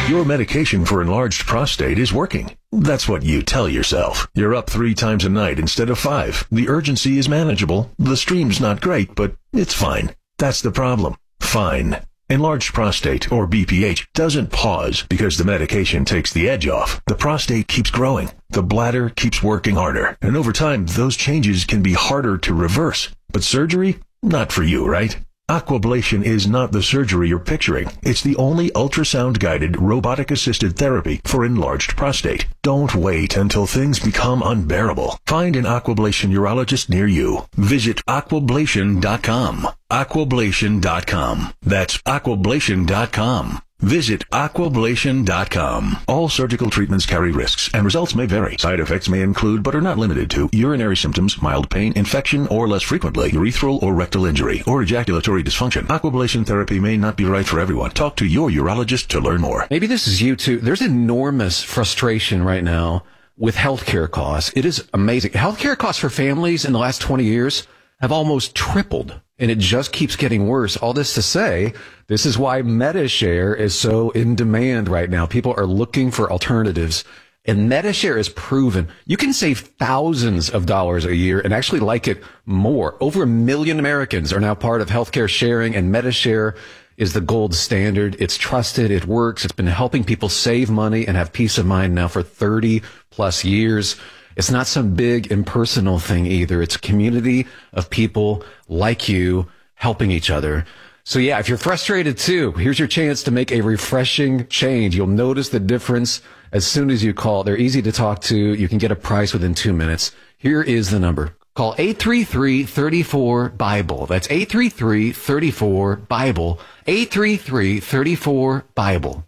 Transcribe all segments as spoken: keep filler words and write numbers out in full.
Your medication for enlarged prostate is working. That's what you tell yourself. You're up three times a night instead of five. The urgency is manageable. The stream's not great, but it's fine. That's the problem. Fine. Enlarged prostate, or B P H, doesn't pause because the medication takes the edge off. The prostate keeps growing. The bladder keeps working harder. And over time, those changes can be harder to reverse. But surgery? Not for you, right? Aquablation is not the surgery you're picturing. It's the only ultrasound-guided, robotic-assisted therapy for enlarged prostate. Don't wait until things become unbearable. Find an Aquablation urologist near you. Visit aquablation dot com. aquablation dot com. That's aquablation dot com. Visit aquablation dot com. All surgical treatments carry risks, and results may vary. Side effects may include, but are not limited to, urinary symptoms, mild pain, infection, or less frequently, urethral or rectal injury, or ejaculatory dysfunction. Aquablation therapy may not be right for everyone. Talk to your urologist to learn more. Maybe this is you too. There's enormous frustration right now with healthcare costs. It is amazing. Healthcare costs for families in the last twenty years have almost tripled, and it just keeps getting worse. All this to say, this is why MediShare is so in demand right now. People are looking for alternatives, and MediShare is proven you can save thousands of dollars a year and actually like it more. Over a million Americans are now part of healthcare sharing, and MediShare is the gold standard. It's trusted. It works. It's been helping people save money and have peace of mind now for thirty plus years. It's not some big impersonal thing either. It's a community of people like you helping each other. So yeah, if you're frustrated too, here's your chance to make a refreshing change. You'll notice the difference as soon as you call. They're easy to talk to. You can get a price within two minutes. Here is the number. Call eight three three, three four, BIBLE. That's eight three three, three four, BIBLE. eight three three, three four, BIBLE.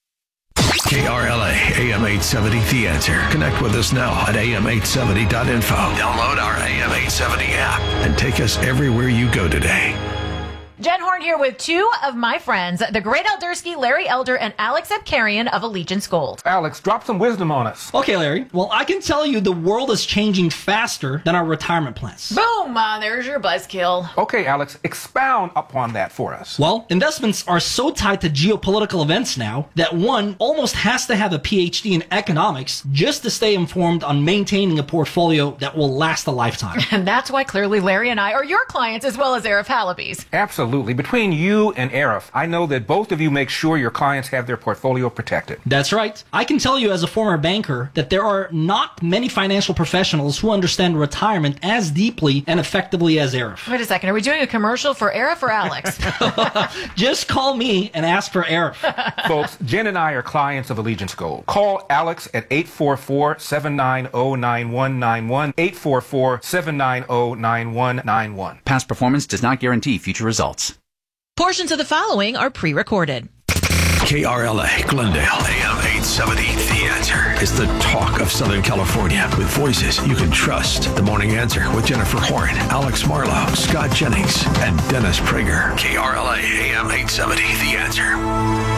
K R L A, A M eight seventy, The Answer. Connect with us now at A M eight seventy dot info. Download our A M eight seventy app and take us everywhere you go today. Jen Horn here with two of my friends, the great Eldersky, Larry Elder, and Alex Abkarian of Allegiance Gold. Alex, drop some wisdom on us. Okay, Larry. Well, I can tell you the world is changing faster than our retirement plans. Boom! Uh, there's your buzzkill. Okay, Alex, expound upon that for us. Well, investments are so tied to geopolitical events now that one almost has to have a P H D in economics just to stay informed on maintaining a portfolio that will last a lifetime. And that's why clearly Larry and I are your clients as well as Arif Halaby's. Absolutely. Absolutely. Between you and Arif, I know that both of you make sure your clients have their portfolio protected. That's right. I can tell you as a former banker that there are not many financial professionals who understand retirement as deeply and effectively as Arif. Wait a second. Are we doing a commercial for Arif or Alex? Just call me and ask for Arif. Folks, Jen and I are clients of Allegiance Gold. Call Alex at eight four four, seven nine zero, nine one nine one, eight four four, seven nine zero, nine one nine one. Past performance does not guarantee future results. Portions of the following are pre-recorded. K R L A, Glendale, A M eight seventy, The Answer is the talk of Southern California with voices you can trust. The Morning Answer with Jennifer Horn, Alex Marlowe, Scott Jennings, and Dennis Prager. K R L A, A M eight seventy, The Answer.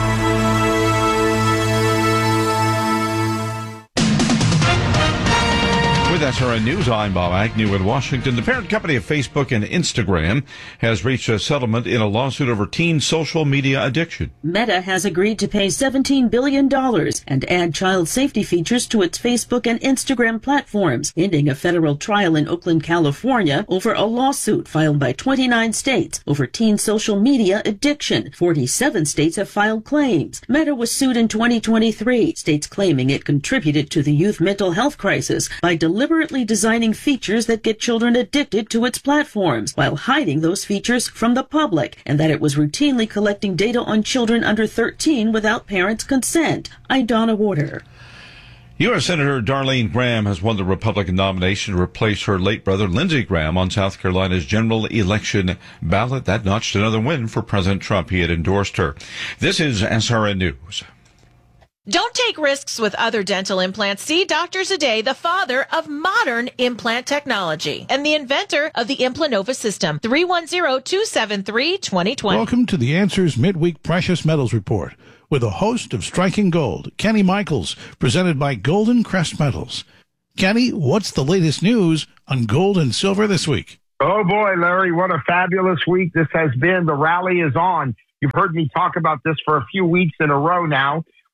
With S R N News, I'm Bob Agnew in Washington. The parent company of Facebook and Instagram has reached a settlement in a lawsuit over teen social media addiction. Meta has agreed to pay seventeen billion dollars and add child safety features to its Facebook and Instagram platforms, ending a federal trial in Oakland, California over a lawsuit filed by twenty-nine states over teen social media addiction. forty-seven states have filed claims. Meta was sued in twenty twenty-three, states claiming it contributed to the youth mental health crisis by deliberately designing features that get children addicted to its platforms while hiding those features from the public, and that it was routinely collecting data on children under thirteen without parents' consent. I'm Donna Warder. U S Senator Darlene Graham has won the Republican nomination to replace her late brother Lindsey Graham on South Carolina's general election ballot. That notched another win for President Trump. He had endorsed her. This is S R N News. Don't take risks with other dental implants. See Doctor Zadeh, the father of modern implant technology and the inventor of the Implanova system. three one zero, two seven three, two zero two zero. Welcome to the Answers Midweek Precious Metals Report with a host of Striking Gold, Kenny Michaels, presented by Golden Crest Metals. Kenny, what's the latest news on gold and silver this week? Oh, boy, Larry, what a fabulous week this has been. The rally is on. You've heard me talk about this for a few weeks in a row now.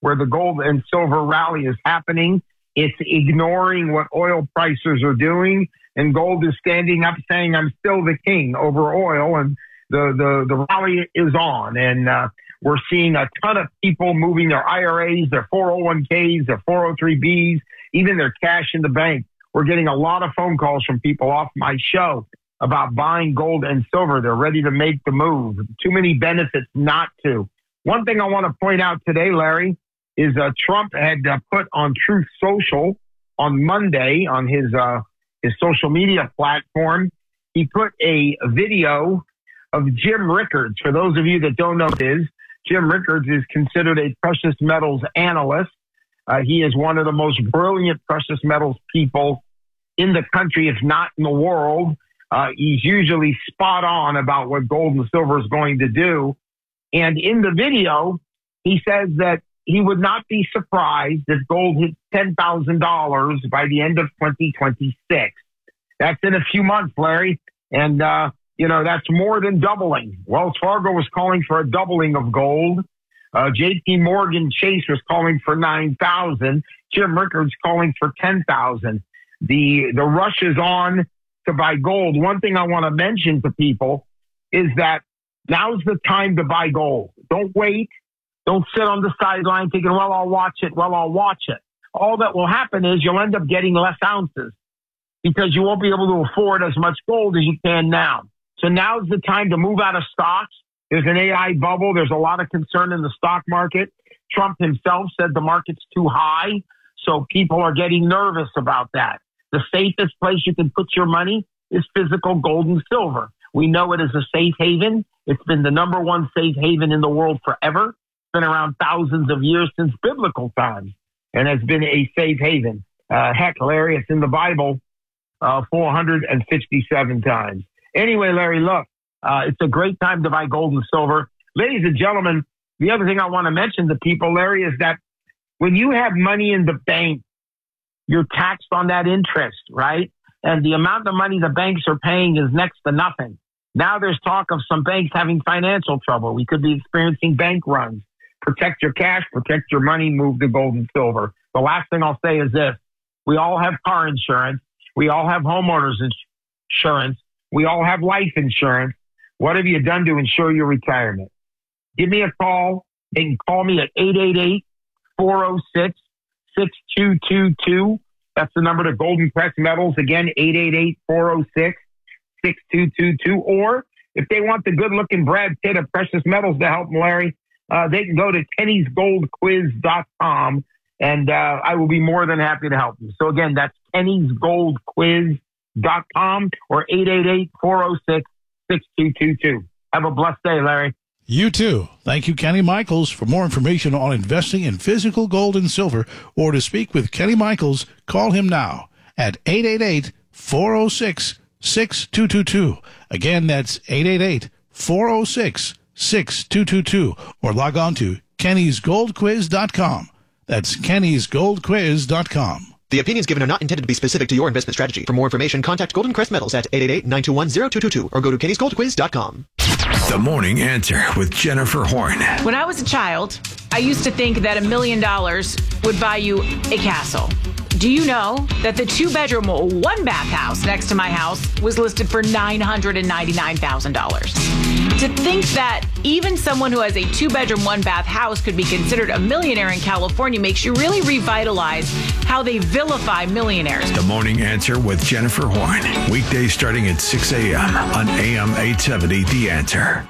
where the gold and silver rally is happening. It's ignoring what oil prices are doing, and gold is standing up saying, I'm still the king over oil, and the, the, the rally is on. And uh, we're seeing a ton of people moving their I R As, their four oh one Ks, their four oh three Bs, even their cash in the bank. We're getting a lot of phone calls from people off my show about buying gold and silver. They're ready to make the move. Too many benefits not to. One thing I want to point out today, Larry, is uh, Trump had uh, put on Truth Social on Monday on his uh, his social media platform. He put a video of Jim Rickards. For those of you that don't know who it is, Jim Rickards is considered a precious metals analyst. Uh, he is one of the most brilliant precious metals people in the country, if not in the world. Uh, he's usually spot on about what gold and silver is going to do. And in the video, he says that he would not be surprised if gold hits ten thousand dollars by the end of twenty twenty-six. That's in a few months, Larry. And, uh, you know, that's more than doubling. Wells Fargo was calling for a doubling of gold. Uh, J P Morgan Chase was calling for nine thousand. Jim Rickards calling for ten thousand. The, the rush is on to buy gold. One thing I want to mention to people is that now's the time to buy gold. Don't wait. Don't sit on the sideline thinking, well, I'll watch it. Well, I'll watch it. All that will happen is you'll end up getting less ounces because you won't be able to afford as much gold as you can now. So now's the time to move out of stocks. There's an A I bubble. There's a lot of concern in the stock market. Trump himself said the market's too high, so people are getting nervous about that. The safest place you can put your money is physical gold and silver. We know it is a safe haven. It's been the number one safe haven in the world forever. It's been around thousands of years since biblical times and has been a safe haven. Uh, heck, Larry, it's in the Bible uh, four hundred fifty-seven times. Anyway, Larry, look, uh, it's a great time to buy gold and silver. Ladies and gentlemen, the other thing I want to mention to people, Larry, is that when you have money in the bank, you're taxed on that interest, right? And the amount of money the banks are paying is next to nothing. Now there's talk of some banks having financial trouble. We could be experiencing bank runs. Protect your cash, protect your money, move to gold and silver. The last thing I'll say is this. We all have car insurance. We all have homeowners insurance. We all have life insurance. What have you done to ensure your retirement? Give me a call. You can call me at eight eight eight, four oh six, six two two two. That's the number to Golden Crest Metals. Again, eight eight eight, four oh six, six two two two. Or if they want the good-looking Brad Pitt of Precious Metals to help them, Larry, uh, they can go to Kennys Gold Quiz dot com, and uh, I will be more than happy to help them. So, again, that's Kennys Gold Quiz dot com or eight eight eight, four oh six, six two two two. Have a blessed day, Larry. You too. Thank you, Kenny Michaels. For more information on investing in physical gold and silver or to speak with Kenny Michaels, call him now at eight eight eight, four oh six, six two two two. Again, that's eight eight eight, four oh six, six two two two. Or log on to Kennys Gold Quiz dot com. That's Kennys Gold Quiz dot com. The opinions given are not intended to be specific to your investment strategy. For more information, contact Golden Crest Metals at eight eight eight, nine two one, zero two two two or go to Kennys Gold Quiz dot com. The Morning Answer with Jennifer Horn. When I was a child, I used to think that a million dollars would buy you a castle. Do you know that the two-bedroom, one-bath house next to my house was listed for nine hundred ninety-nine thousand dollars? To think that even someone who has a two-bedroom, one-bath house could be considered a millionaire in California makes you really revitalize how they vilify millionaires. The Morning Answer with Jennifer Horn. Weekdays starting at six a.m. on A M eight seventy, The Answer.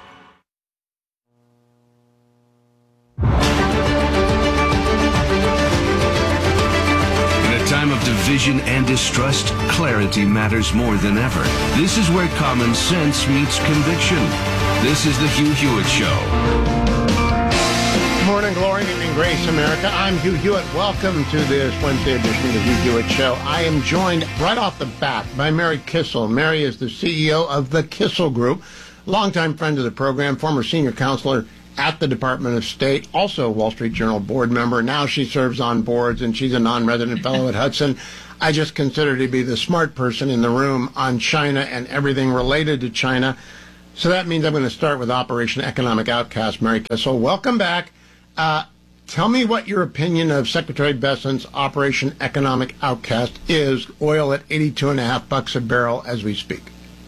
Time of division and distrust, clarity matters more than ever. This is where common sense meets conviction. This is the Hugh Hewitt Show. Morning, glory, and grace, America. I'm Hugh Hewitt. Welcome to this Wednesday edition of the Hugh Hewitt Show. I am joined right off the bat by Mary Kissel. Mary is the C E O of the Kissel Group, longtime friend of the program, former senior counselor at the Department of State, also a Wall Street Journal board member. Now she serves on boards, and she's a non-resident fellow at Hudson. I just consider her to be the smart person in the room on China and everything related to China. So that means I'm going to start with Operation Economic Outcast. Mary Kissel, welcome back. Uh, tell me what your opinion of Secretary Bessent's Operation Economic Outcast is. Oil at eighty-two and a half bucks a barrel as we speak.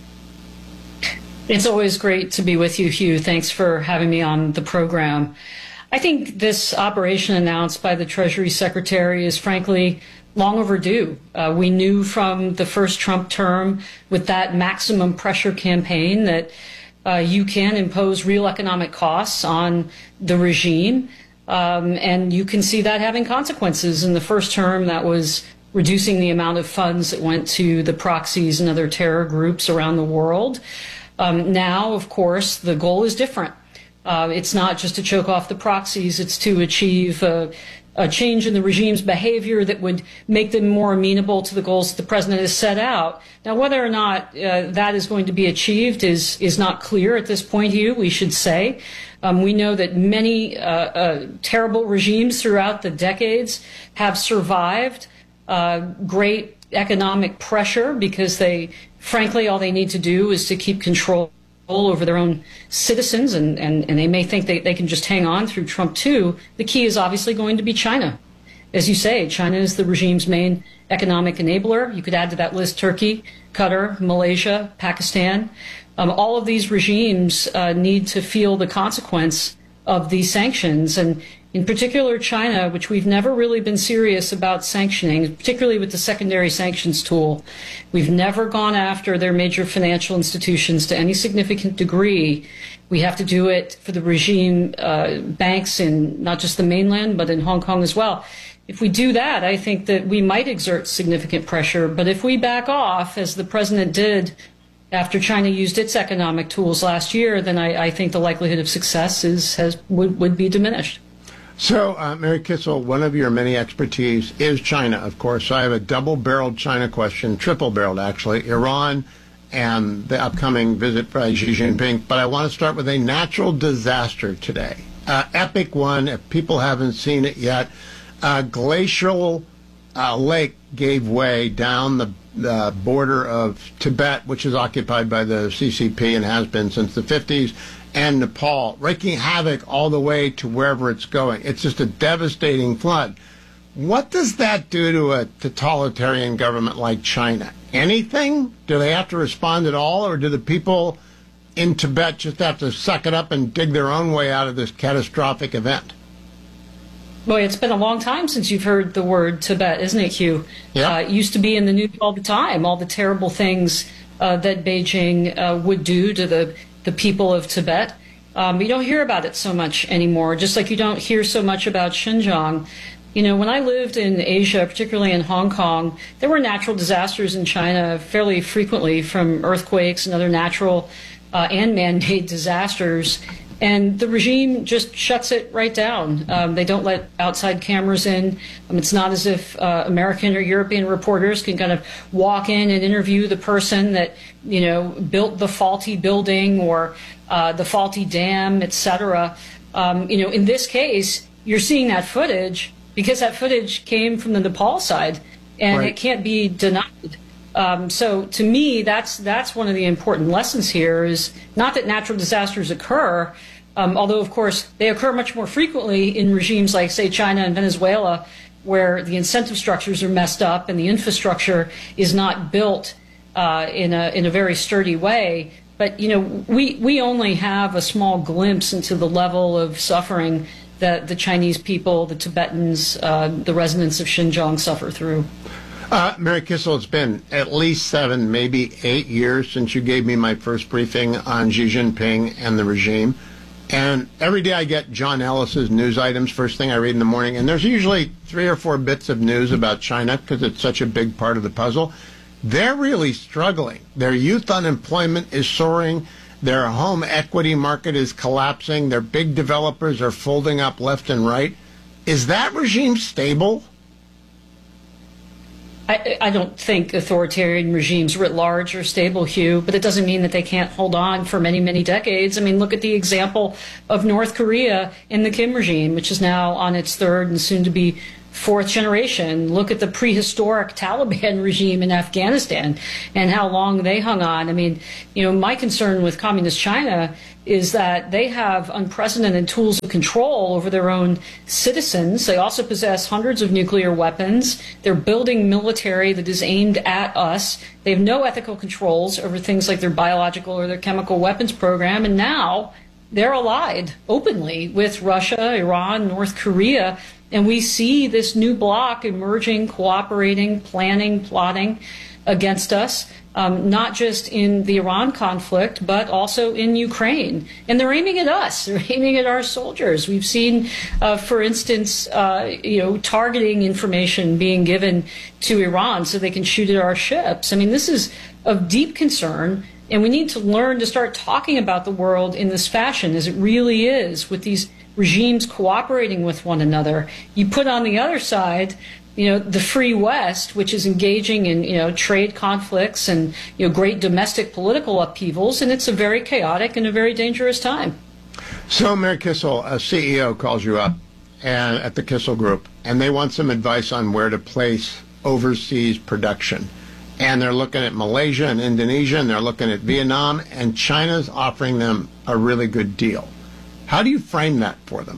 It's always great to be with you, Hugh. Thanks for having me on the program. I think this operation announced by the Treasury Secretary is frankly long overdue. Uh, we knew from the first Trump term with that maximum pressure campaign that uh, you can impose real economic costs on the regime, um, and you can see that having consequences. In the first term, that was reducing the amount of funds that went to the proxies and other terror groups around the world. Um, now, of course, the goal is different. Uh, it's not just to choke off the proxies, it's to achieve uh, a change in the regime's behavior that would make them more amenable to the goals that the president has set out. Now, whether or not uh, that is going to be achieved is, is not clear at this point, Hugh, we should say. Um, we know that many uh, uh, terrible regimes throughout the decades have survived uh, great economic pressure because they, frankly, all they need to do is to keep control over their own citizens, and, and, and they may think they, they can just hang on through Trump too. The key is obviously going to be China. As you say, China is the regime's main economic enabler. You could add to that list Turkey, Qatar, Malaysia, Pakistan. Um, all of these regimes uh, need to feel the consequence of these sanctions, and in particular China, which we've never really been serious about sanctioning, particularly with the secondary sanctions tool. We've never gone after their major financial institutions to any significant degree. We have to do it for the regime uh, banks in not just the mainland, but in Hong Kong as well. If we do that, I think that we might exert significant pressure. But if we back off, as the president did after China used its economic tools last year, then I, I think the likelihood of success is, has, would, would be diminished. So, uh, Mary Kissel, one of your many expertise is China, of course. So I have a double-barreled China question, triple-barreled, actually, Iran and the upcoming visit by Xi Jinping. But I want to start with a natural disaster today, uh, epic one, if people haven't seen it yet. A glacial uh, lake gave way down the, the border of Tibet, which is occupied by the C C P and has been since the fifties. And Nepal, wreaking havoc all the way to wherever it's going. It's just a devastating flood. What does that do to a totalitarian government like China? Anything? Do they have to respond at all, or do the people in Tibet just have to suck it up and dig their own way out of this catastrophic event? Boy, it's been a long time since you've heard the word Tibet, isn't it, Hugh? Yeah. Uh, it used to be in the news all the time, all the terrible things uh, that Beijing uh, would do to the the people of Tibet. Um, you don't hear about it so much anymore, just like you don't hear so much about Xinjiang. You know, when I lived in Asia, particularly in Hong Kong, there were natural disasters in China fairly frequently, from earthquakes and other natural uh, and man-made disasters. And the regime just shuts it right down. Um, they don't let outside cameras in. Um, it's not as if uh, American or European reporters can kind of walk in and interview the person that, you know, built the faulty building or uh, the faulty dam, et cetera. Um, you know, in this case, you're seeing that footage because that footage came from the Nepal side, and right. It can't be denied. Um, so to me, that's that's one of the important lessons here, is not that natural disasters occur, um, although, of course, they occur much more frequently in regimes like, say, China and Venezuela, where the incentive structures are messed up and the infrastructure is not built uh, in a in a very sturdy way. But, you know, we, we only have a small glimpse into the level of suffering that the Chinese people, the Tibetans, uh, the residents of Xinjiang suffer through. Uh, Mary Kissel, it's been at least seven, maybe eight years since you gave me my first briefing on Xi Jinping and the regime. And every day I get John Ellis's news items, first thing I read in the morning. And there's usually three or four bits of news about China because it's such a big part of the puzzle. They're really struggling. Their youth unemployment is soaring. Their home equity market is collapsing. Their big developers are folding up left and right. Is that regime stable? I, I don't think authoritarian regimes writ large are stable, Hugh, but it doesn't mean that they can't hold on for many, many decades. I mean, look at the example of North Korea in the Kim regime, which is now on its third and soon to be fourth generation. Look at the prehistoric Taliban regime in Afghanistan and how long they hung on. I mean, you know, my concern with communist China is that they have unprecedented tools of control over their own citizens. They also possess hundreds of nuclear weapons. They're building military that is aimed at us. They have no ethical controls over things like their biological or their chemical weapons program. And now they're allied openly with Russia, Iran, North Korea. And we see this new bloc emerging, cooperating, planning, plotting against us, um, not just in the Iran conflict, but also in Ukraine. And they're aiming at us. They're aiming at our soldiers. We've seen, uh, for instance, uh, you know, targeting information being given to Iran so they can shoot at our ships. I mean, this is of deep concern. And we need to learn to start talking about the world in this fashion, as it really is, with these regimes cooperating with one another. You put on the other side, you know, the free West, which is engaging in, you know, trade conflicts and, you know, great domestic political upheavals, and it's a very chaotic and a very dangerous time. So, Mary Kissel, a C E O, calls you up and at the Kissel Group, and they want some advice on where to place overseas production. And they're looking at Malaysia and Indonesia, and they're looking at Vietnam, and China's offering them a really good deal. How do you frame that for them?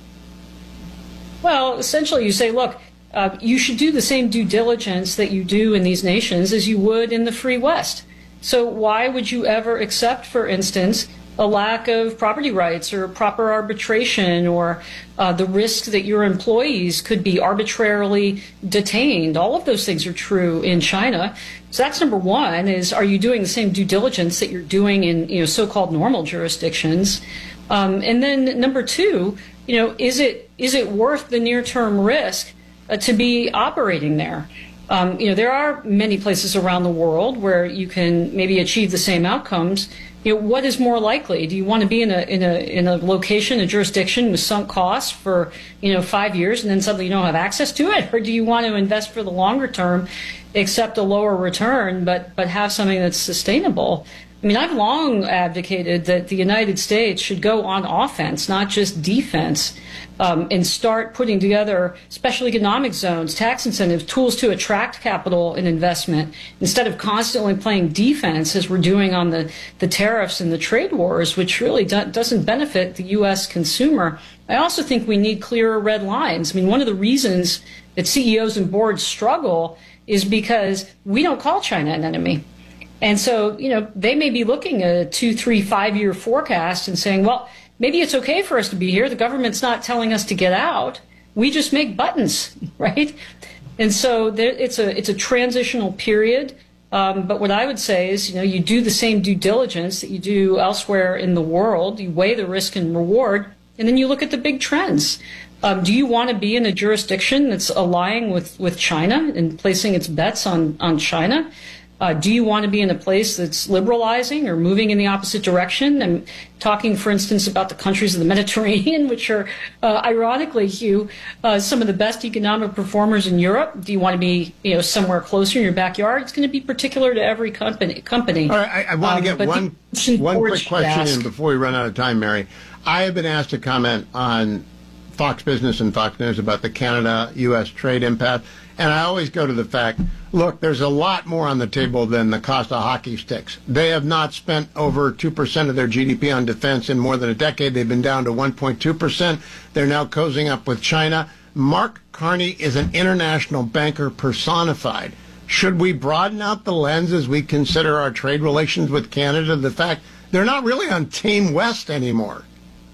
Well, essentially you say, look, uh, you should do the same due diligence that you do in these nations as you would in the free West. So why would you ever accept, for instance, a lack of property rights or proper arbitration, or uh, the risk that your employees could be arbitrarily detained? All of those things are true in China. So that's number one, is are you doing the same due diligence that you're doing in, you know, so-called normal jurisdictions? Um, and then number two, you know, is it is it worth the near-term risk uh, to be operating there? Um, you know, there are many places around the world where you can maybe achieve the same outcomes. You know, what is more likely? Do you want to be in a in a in a location, a jurisdiction with sunk costs for, you know, five years and then suddenly you don't have access to it, or do you want to invest for the longer term, accept a lower return, but but have something that's sustainable? I mean, I've long advocated that the United States should go on offense, not just defense, um, and start putting together special economic zones, tax incentives, tools to attract capital and investment, instead of constantly playing defense as we're doing on the, the tariffs and the trade wars, which really do, doesn't benefit the U S consumer. I also think we need clearer red lines. I mean, one of the reasons that C E Os and boards struggle is because we don't call China an enemy. And so, you know, they may be looking at a two, three, five-year forecast and saying, well, maybe it's okay for us to be here. The government's not telling us to get out. We just make buttons, right? And so there, it's a it's a transitional period. Um, but what I would say is, you know, you do the same due diligence that you do elsewhere in the world. You weigh the risk and reward, and then you look at the big trends. Um, do you want to be in a jurisdiction that's allying with, with China and placing its bets on, on China? Uh, do you want to be in a place that's liberalizing or moving in the opposite direction? I'm talking, for instance, about the countries of the Mediterranean, which are, uh, ironically, Hugh, uh, some of the best economic performers in Europe. Do you want to be, you know, somewhere closer in your backyard? It's going to be particular to every company. company. All right, I, I want um, to get one, one quick question in before we run out of time, Mary. I have been asked to comment on Fox Business and Fox News about the Canada-U S trade impasse. And I always go to the fact, look, there's a lot more on the table than the cost of hockey sticks. They have not spent over two percent of their G D P on defense in more than a decade. They've been down to one point two percent. They're now cozying up with China. Mark Carney is an international banker personified. Should we broaden out the lens as we consider our trade relations with Canada? The fact they're not really on Team West anymore.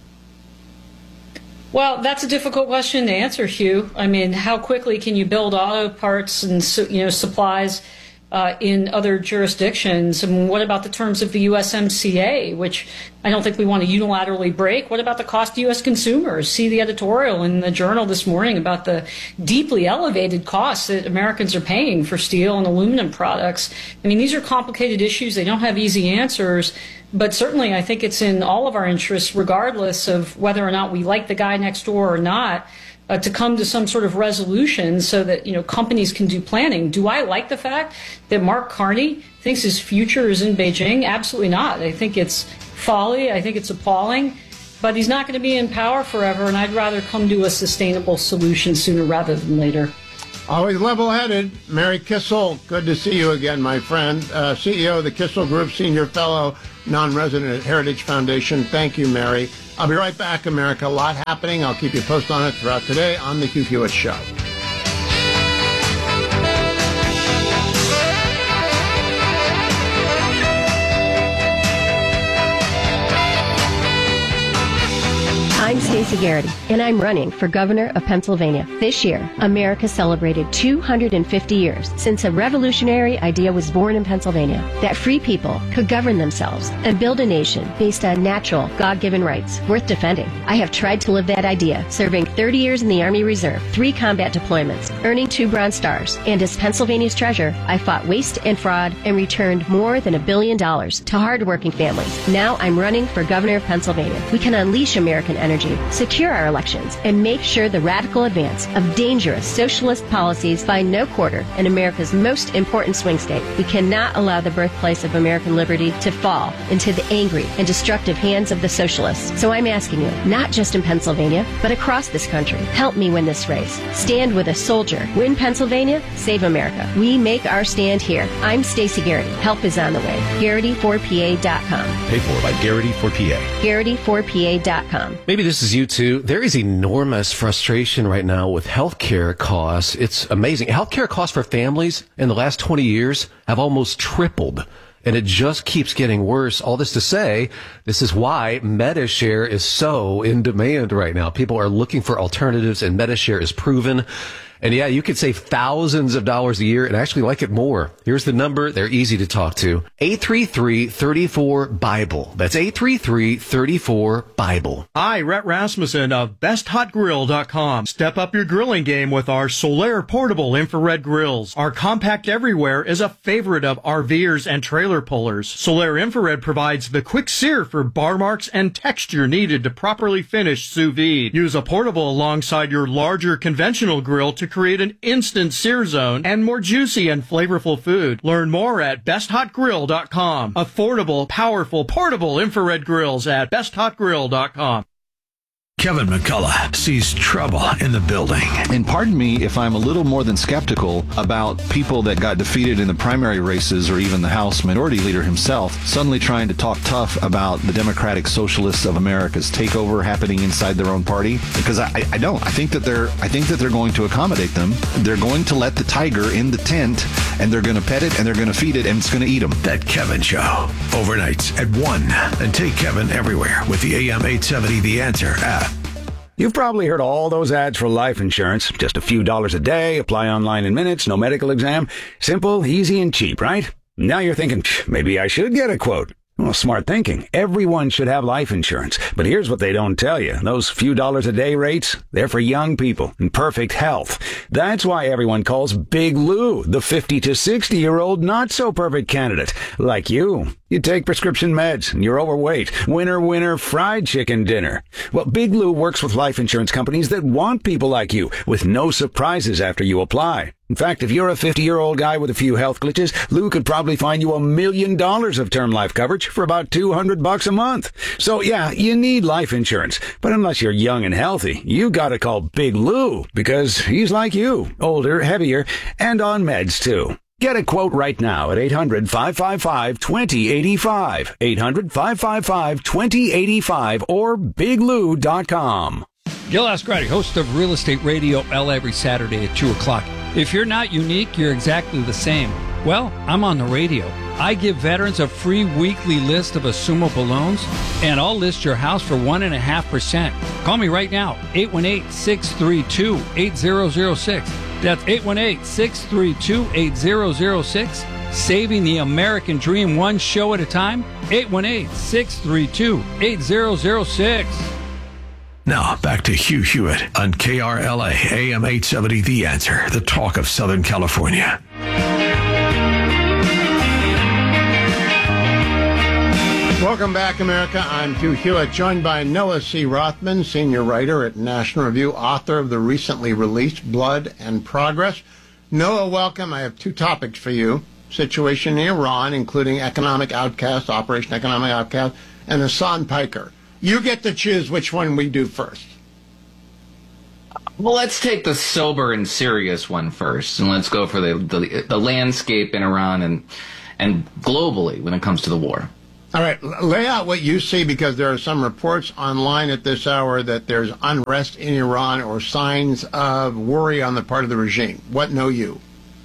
Well, that's a difficult question to answer, Hugh. I mean, how quickly can you build auto parts and, you know, supplies uh, in other jurisdictions? And what about the terms of the U S M C A, which I don't think we want to unilaterally break? What about the cost to U S consumers? See the editorial in the Journal this morning about the deeply elevated costs that Americans are paying for steel and aluminum products. I mean, these are complicated issues. They don't have easy answers. But certainly I think it's in all of our interests, regardless of whether or not we like the guy next door or not, uh, to come to some sort of resolution so that, you know, companies can do planning. Do I like the fact that Mark Carney thinks his future is in Beijing? Absolutely not. I think it's folly. I think it's appalling. but he's not going to be in power forever, and I'd rather come to a sustainable solution sooner rather than later. Always level-headed. Mary Kissel, good to see you again, my friend. Uh, C E O of the Kissel Group, Senior Fellow, Non-Resident at Heritage Foundation. Thank you, Mary. I'll be right back, America. A lot happening. I'll keep you posted on it throughout today on The Hugh Hewitt Show. I'm Stacey Garrity, and I'm running for governor of Pennsylvania. This year, America celebrated two hundred fifty years since a revolutionary idea was born in Pennsylvania, that free people could govern themselves and build a nation based on natural, God-given rights worth defending. I have tried to live that idea, serving thirty years in the Army Reserve, three combat deployments, earning two Bronze Stars, and as Pennsylvania's treasurer, I fought waste and fraud and returned more than a billion dollars to hardworking families. Now I'm running for governor of Pennsylvania. We can unleash American energy, secure our elections, and make sure the radical advance of dangerous socialist policies find no quarter in America's most important swing state. We cannot allow the birthplace of American liberty to fall into the angry and destructive hands of the socialists. So I'm asking you, not just in Pennsylvania, but across this country, help me win this race. Stand with a soldier. Win Pennsylvania, save America. We make our stand here. I'm Stacey Garrity. Help is on the way. Garrity four P A dot com. Paid for by Garrity for P A. Garrity four P A dot com. Maybe this is you too. There is enormous frustration right now with healthcare costs. It's amazing. Healthcare costs for families in the last twenty years have almost tripled, and it just keeps getting worse. All this to say, this is why MediShare is so in demand right now. People are looking for alternatives, and MediShare is proven. And yeah, you could save thousands of dollars a year and actually like it more. Here's the number. They're easy to talk to. eight three three, three four, Bible. That's eight three three, three four, Bible. Hi, Rhett Rasmussen of best hot grill dot com. Step up your grilling game with our Solaire portable infrared grills. Our compact everywhere is a favorite of RVers and trailer pullers. Solaire infrared provides the quick sear for bar marks and texture needed to properly finish sous vide. Use a portable alongside your larger conventional grill to create an instant sear zone and more juicy and flavorful food. Learn more at best hot grill dot com. Affordable, powerful, portable infrared grills at best hot grill dot com. Kevin McCullough sees trouble in the building. And pardon me if I'm a little more than skeptical about people that got defeated in the primary races or even the House Minority Leader himself suddenly trying to talk tough about the Democratic Socialists of America's takeover happening inside their own party. Because I, I don't. I think that they're I think that they're going to accommodate them. They're going to let the tiger in the tent, and they're going to pet it, and they're going to feed it, and it's going to eat them. That Kevin Show. Overnights at one. And take Kevin everywhere with the A M eight seventy The Answer app. You've probably heard all those ads for life insurance. Just a few dollars a day, apply online in minutes, no medical exam. Simple, easy, and cheap, right? Now you're thinking, maybe I should get a quote. Well, smart thinking. Everyone should have life insurance. But here's what they don't tell you. Those few dollars a day rates, they're for young people in perfect health. That's why everyone calls Big Lou the fifty to sixty year old not so perfect candidate. Like you. You take prescription meds and you're overweight. Winner, winner, fried chicken dinner. Well, Big Lou works with life insurance companies that want people like you with no surprises after you apply. In fact, if you're a fifty-year-old guy with a few health glitches, Lou could probably find you a million dollars of term life coverage for about two hundred bucks a month. So yeah, you need life insurance. But unless you're young and healthy, you gotta call Big Lou because he's like you, older, heavier, and on meds too. Get a quote right now at eight hundred, five five five, two zero eight five, eight hundred, five five five, two zero eight five, or big lou dot com. Gil Ascarati, host of Real Estate Radio L every Saturday at two o'clock. If you're not unique, you're exactly the same. Well, I'm on the radio. I give veterans a free weekly list of assumable loans, and I'll list your house for one point five percent. Call me right now, eight one eight, six three two, eight zero zero six. That's eight one eight, six three two, eight zero zero six. Saving the American dream one show at a time, eight one eight, six three two, eight zero zero six. Now, back to Hugh Hewitt on K R L A, A M eight seventy The Answer, the talk of Southern California. Welcome back, America. I'm Hugh Hewitt, joined by Noah C. Rothman, senior writer at National Review, author of the recently released Blood and Progress. Noah, welcome. I have two topics for you. Situation in Iran, including economic outcasts, Operation Economic Outcast, and Hassan Piker. You get to choose which one we do first. Well, let's take the sober and serious one first, and let's go for the the, the landscape in Iran and and globally when it comes to the war. All right, lay out what you see, because there are some reports online at this hour that there's unrest in Iran or signs of worry on the part of the regime. What know you?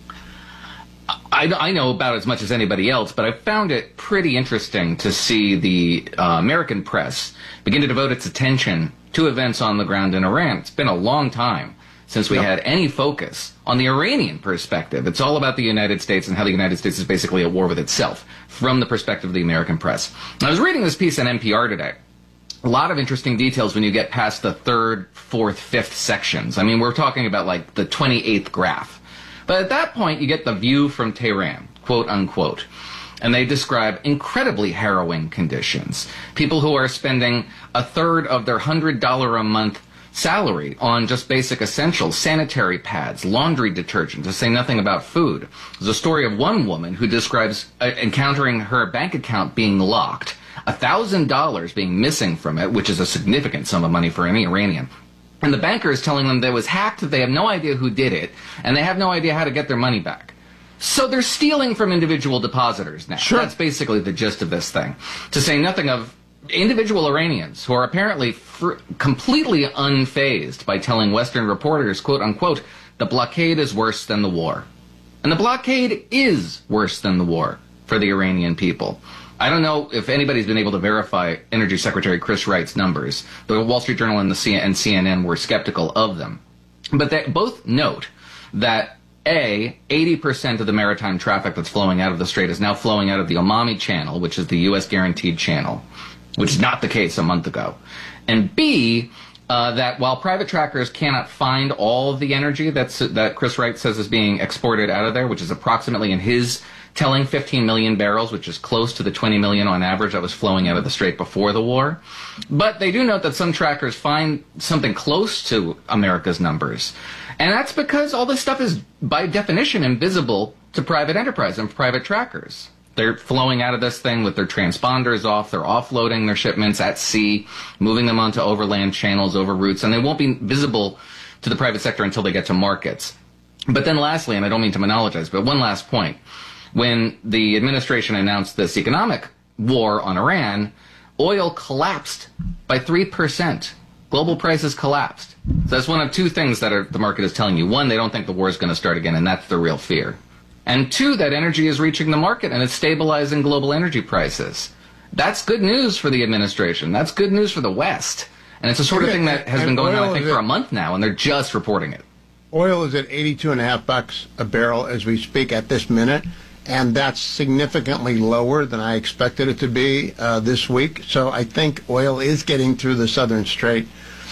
I, I know about as much as anybody else, but I found it pretty interesting to see the uh, American press begin to devote its attention to events on the ground in Iran. It's been a long time since we yep. had any focus on the Iranian perspective. It's all about the United States and how the United States is basically at war with itself from the perspective of the American press. I was reading this piece on N P R today. A lot of interesting details when you get past the third, fourth, fifth sections. I mean, we're talking about like the twenty-eighth graph. But at that point, you get the view from Tehran, quote unquote. And they describe incredibly harrowing conditions. People who are spending a third of their one hundred dollars a month salary on just basic essentials, sanitary pads, laundry detergent, to say nothing about food. There's a story of one woman who describes uh, encountering her bank account being locked, one thousand dollars being missing from it, which is a significant sum of money for any Iranian. And the banker is telling them that it was hacked, that they have no idea who did it, and they have no idea how to get their money back. So they're stealing from individual depositors now. Sure. That's basically the gist of this thing. To say nothing of individual Iranians who are apparently fr- completely unfazed by telling Western reporters, quote unquote, the blockade is worse than the war. And the blockade is worse than the war for the Iranian people. I don't know if anybody's been able to verify Energy Secretary Chris Wright's numbers. The Wall Street Journal and the C- and C N N were skeptical of them. But they both note that A, eighty percent of the maritime traffic that's flowing out of the Strait is now flowing out of the Omami Channel, which is the U S guaranteed channel, which is not the case a month ago. And B, uh, that while private trackers cannot find all of the energy that's, that Chris Wright says is being exported out of there, which is approximately, in his telling, fifteen million barrels, which is close to the twenty million on average that was flowing out of the Strait before the war. But they do note that some trackers find something close to America's numbers. And that's because all this stuff is, by definition, invisible to private enterprise and private trackers. They're flowing out of this thing with their transponders off. They're offloading their shipments at sea, moving them onto overland channels, over routes, and they won't be visible to the private sector until they get to markets. But then lastly, and I don't mean to monologize, but one last point. When the administration announced this economic war on Iran, oil collapsed by three percent. Global prices collapsed. So that's one of two things that are, the market is telling you. One, they don't think the war is going to start again, and that's the real fear. And two, that energy is reaching the market and it's stabilizing global energy prices. That's good news for the administration. That's good news for the West. And it's the sort of thing that has been going on, I think, for a month now, and they're just reporting it. Oil is at eighty-two and a half bucks a barrel as we speak at this minute, and that's significantly lower than I expected it to be uh, this week. So I think oil is getting through the Southern Strait.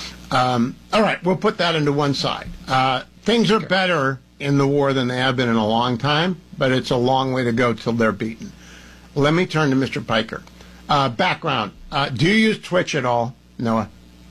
Um, all right, we'll put that into one side. Uh, things are better in the war than they have been in a long time, but it's a long way to go till they're beaten. Let me turn to Mister Piker. Uh, background. Uh, do you use Twitch at all, Noah?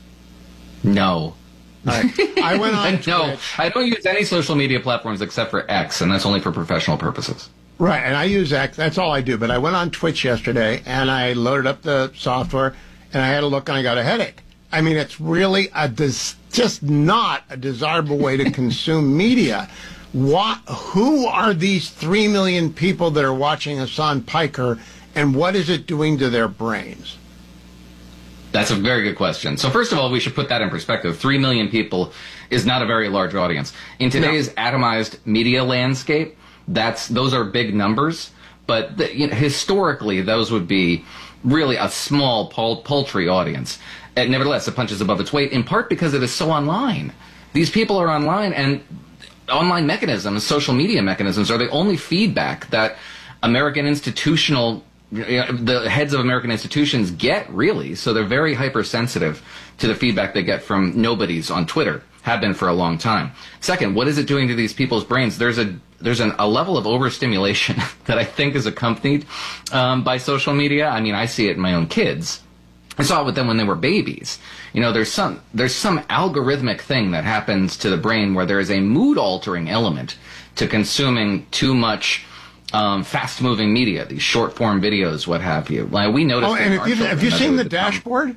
No. All right. I went on No, Twitch. I don't use any social media platforms except for X, and that's only for professional purposes. Right, and I use X. That's all I do. But I went on Twitch yesterday, and I loaded up the software, and I had a look, and I got a headache. I mean, it's really a des- just not a desirable way to consume media. What, who are these three million people that are watching Hassan Piker, and what is it doing to their brains? That's a very good question. So first of all, we should put that in perspective. Three million people is not a very large audience. In today's no. atomized media landscape, that's those are big numbers, but the, you know, historically, those would be really a small, pul- paltry audience. And nevertheless, it punches above its weight, in part because it is so online. These people are online, and online mechanisms, social media mechanisms, are the only feedback that American institutional, you know, the heads of American institutions get, really. So they're very hypersensitive to the feedback they get from nobodies on Twitter, have been for a long time. Second, what is it doing to these people's brains? There's a there's an, a level of overstimulation that I think is accompanied um, by social media. I mean, I see it in my own kids. I saw it with them when they were babies. You know, there's some there's some algorithmic thing that happens to the brain where there is a mood-altering element to consuming too much um, fast-moving media, these short-form videos, what have you. Like we noticed. Oh, and have you, have you seen the dashboard?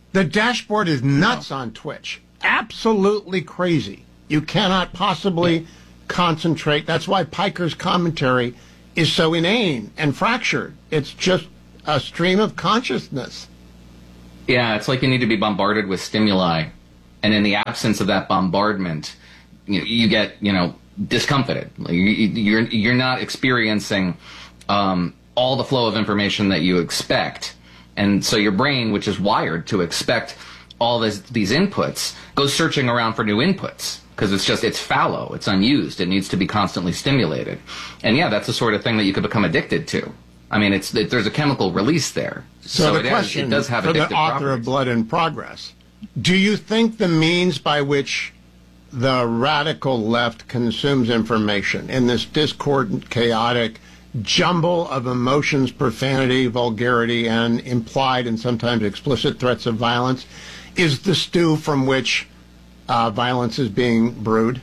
The dashboard is nuts on Twitch. Absolutely crazy. You cannot possibly concentrate. That's why Piker's commentary is so inane and fractured. It's just a stream of consciousness. Yeah, it's like you need to be bombarded with stimuli. And in the absence of that bombardment, you, you get, you know, discomfited. Like you, you're, you're not experiencing um, all the flow of information that you expect. And so your brain, which is wired to expect all this, these inputs, goes searching around for new inputs because it's just, it's fallow, it's unused, it needs to be constantly stimulated. And yeah, that's the sort of thing that you could become addicted to. I mean, it's it, there's a chemical release there. So, So the it, question is, it does have for the addictive author properties. of Blood in Progress, do you think the means by which the radical left consumes information in this discordant, chaotic jumble of emotions, profanity, vulgarity, and implied and sometimes explicit threats of violence is the stew from which uh, violence is being brewed?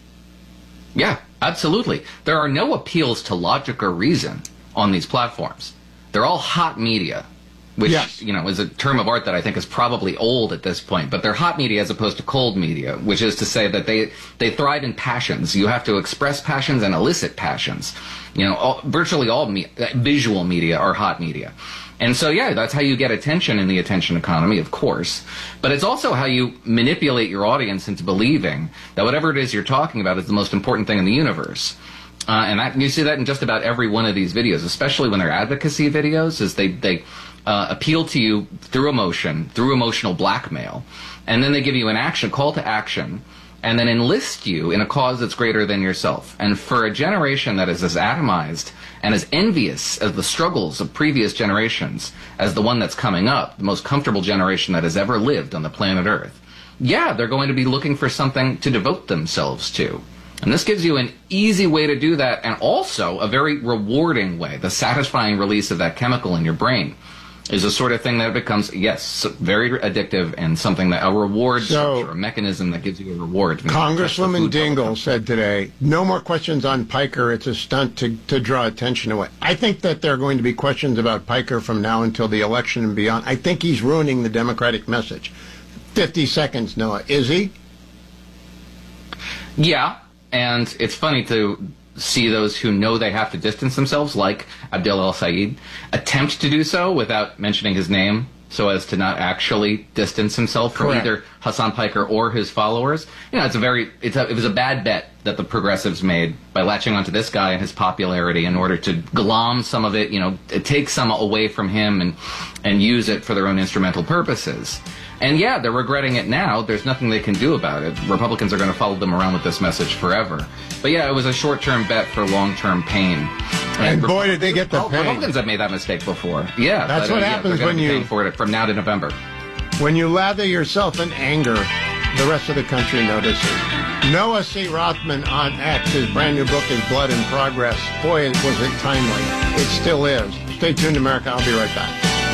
Yeah, absolutely. There are no appeals to logic or reason on these platforms. They're all hot media, which, Yes. you know, is a term of art that I think is probably old at this point, but they're hot media as opposed to cold media, which is to say that they, they thrive in passions. You have to express passions and elicit passions. You know, all, virtually all me, visual media are hot media. And so, yeah, that's how you get attention in the attention economy, of course. But it's also how you manipulate your audience into believing that whatever it is you're talking about is the most important thing in the universe. Uh, and that, you see that in just about every one of these videos, especially when they're advocacy videos, is they, they uh, appeal to you through emotion, through emotional blackmail. And then they give you an action, call to action, and then enlist you in a cause that's greater than yourself. And for a generation that is as atomized and as envious as the struggles of previous generations as the one that's coming up, the most comfortable generation that has ever lived on the planet Earth, yeah, they're going to be looking for something to devote themselves to. And this gives you an easy way to do that, and also a very rewarding way. The satisfying release of that chemical in your brain is the sort of thing that becomes, yes, very addictive and something that a reward So- structure, a mechanism that gives you a reward. Congresswoman Dingell said today, no more questions on Piker. It's a stunt to, to draw attention away. I think that there are going to be questions about Piker from now until the election and beyond. I think he's ruining the Democratic message. fifty seconds, Noah. Is he? Yeah, and it's funny to see those who know they have to distance themselves, like Abdel El-Sayed, attempt to do so without mentioning his name so as to not actually distance himself from Correct. either Hassan Piker or his followers. You know, it's a very, it's a, it was a bad bet that the progressives made by latching onto this guy and his popularity in order to glom some of it, you know, take some away from him and, and use it for their own instrumental purposes. And yeah, they're regretting it now. There's nothing they can do about it. Republicans are going to follow them around with this message forever. But yeah, it was a short-term bet for long-term pain. And boy, did they get the Oh, pain. Republicans have made that mistake before. Yeah, That's but, uh, what yeah, happens they're gonna when be you- paying for it from now to November. When you lather yourself in anger, the rest of the country notices. Noah C. Rothman on X. His brand new book is Blood in Progress. Boy, was it timely. It still is. Stay tuned, America. I'll be right back.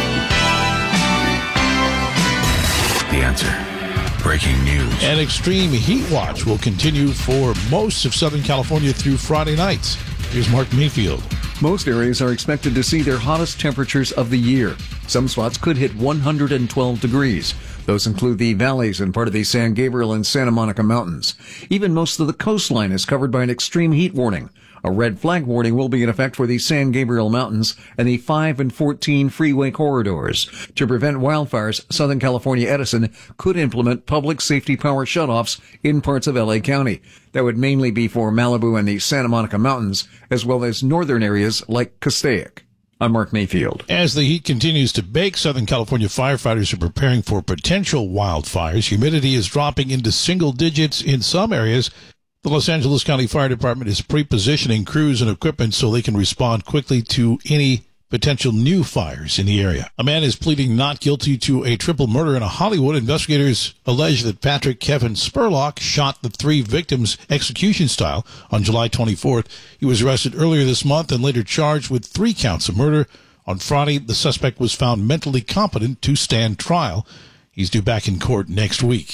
The Answer. Breaking news. An extreme heat watch will continue for most of Southern California through Friday night. Here's Mark Mayfield. Most areas are expected to see their hottest temperatures of the year. Some spots could hit one hundred twelve degrees. Those include the valleys and part of the San Gabriel and Santa Monica Mountains. Even most of the coastline is covered by an extreme heat warning. A red flag warning will be in effect for the San Gabriel Mountains and the five and fourteen freeway corridors. To prevent wildfires, Southern California Edison could implement public safety power shutoffs in parts of L A County. That would mainly be for Malibu and the Santa Monica Mountains, as well as northern areas like Castaic. I'm Mark Mayfield. As the heat continues to bake, Southern California firefighters are preparing for potential wildfires. Humidity is dropping into single digits in some areas. The Los Angeles County Fire Department is pre-positioning crews and equipment so they can respond quickly to any potential new fires in the area. A man is pleading not guilty to a triple murder in Hollywood. Investigators allege that Patrick Kevin Spurlock shot the three victims execution style on July twenty-fourth. He was arrested earlier this month and later charged with three counts of murder. On Friday, the suspect was found mentally competent to stand trial. He's due back in court next week.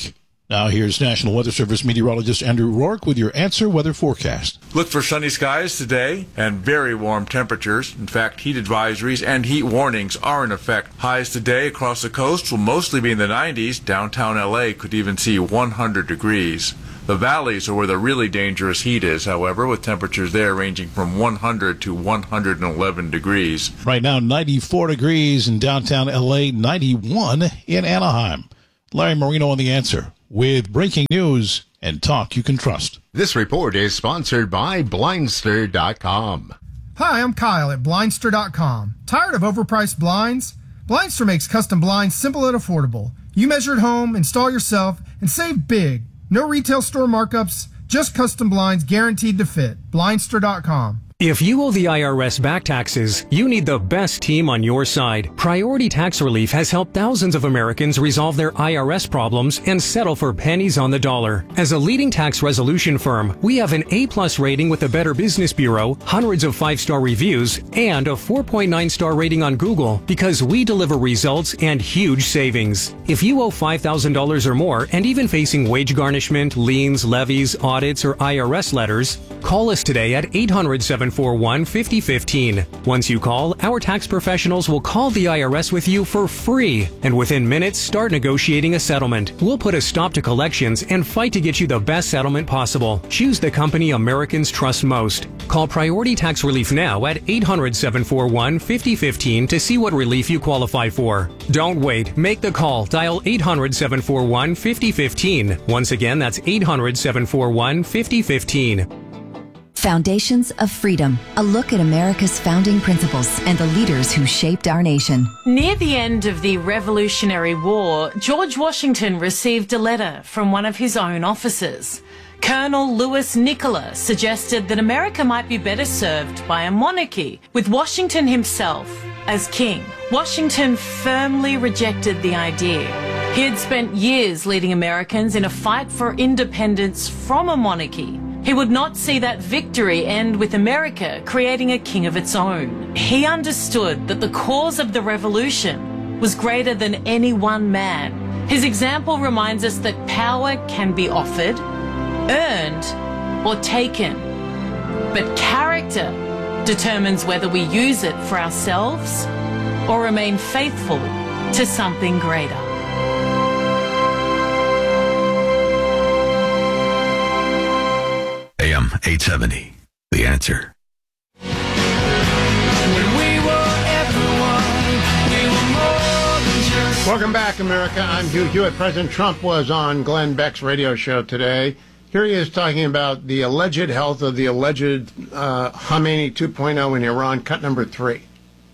Now here's National Weather Service meteorologist Andrew Rourke with your Answer Weather forecast. Look for sunny skies today and very warm temperatures. In fact, heat advisories and heat warnings are in effect. Highs today across the coast will mostly be in the nineties. Downtown L A could even see one hundred degrees. The valleys are where the really dangerous heat is, however, with temperatures there ranging from one hundred to one hundred eleven degrees. Right now, ninety-four degrees in downtown L A, ninety-one in Anaheim. Larry Marino on The Answer with breaking news and talk you can trust. This report is sponsored by Blindster dot com. Hi, I'm Kyle at Blindster dot com. Tired of overpriced blinds? Blindster makes custom blinds simple and affordable. You measure at home, install yourself, and save big. No retail store markups, just custom blinds guaranteed to fit. Blindster dot com. If you owe the I R S back taxes, you need the best team on your side. Priority Tax Relief has helped thousands of Americans resolve their I R S problems and settle for pennies on the dollar. As a leading tax resolution firm, we have an A-plus rating with the Better Business Bureau, hundreds of five-star reviews, and a four point nine star rating on Google because we deliver results and huge savings. If you owe five thousand dollars or more and even facing wage garnishment, liens, levies, audits, or I R S letters, call us today at eight hundred, seven four one, five oh one five. Once you call, our tax professionals will call the I R S with you for free, and within minutes start negotiating a settlement. We'll put a stop to collections and fight to get you the best settlement possible. Choose the company Americans trust most. Call Priority Tax Relief now at eight hundred, seven four one, five oh one five to see what relief you qualify for. Don't wait. Make the call. Dial eight hundred, seven four one, five oh one five. Once again, that's eight hundred, seven four one, five oh one five. Foundations of Freedom, a look at America's founding principles and the leaders who shaped our nation. Near the end of the Revolutionary War, George Washington received a letter from one of his own officers. Colonel Louis Nicola suggested that America might be better served by a monarchy, with Washington himself as king. Washington firmly rejected the idea. He had spent years leading Americans in a fight for independence from a monarchy. He would not see that victory end with America creating a king of its own. He understood that the cause of the revolution was greater than any one man. His example reminds us that power can be offered, earned, or taken. But character determines whether we use it for ourselves or remain faithful to something greater. A M eight seventy, The Answer. Welcome back, America. I'm Hugh Hewitt. President Trump was on Glenn Beck's radio show today. Here he is talking about the alleged health of the alleged uh, Khamenei two point oh in Iran, cut number three.